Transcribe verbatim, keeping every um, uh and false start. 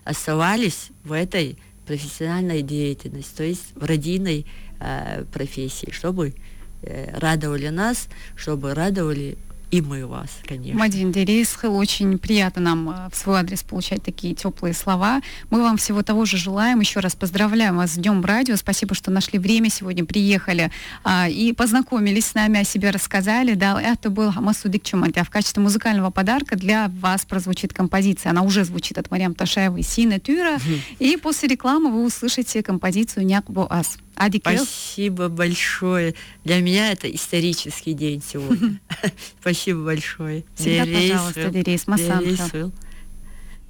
оставались в этой профессиональной деятельности, то есть в родийной э, профессии, чтобы э, радовали нас, чтобы радовали и мы вас, конечно. Мадин Дерейсхел, очень приятно нам в свой адрес получать такие теплые слова. Мы вам всего того же желаем. Еще раз поздравляем вас с Днем Радио. Спасибо, что нашли время сегодня, приехали а, и познакомились с нами, о себе рассказали. Да, это был Хамасудик Чуманти. А в качестве музыкального подарка для вас прозвучит композиция. Она уже звучит от Марьям Ташаевой «Сина Тюра». И после рекламы вы услышите композицию «Няк Бо Ас». Спасибо большое. Для меня это исторический день сегодня. Спасибо большое. Всегда, пожалуйста, Дерейс Масанха.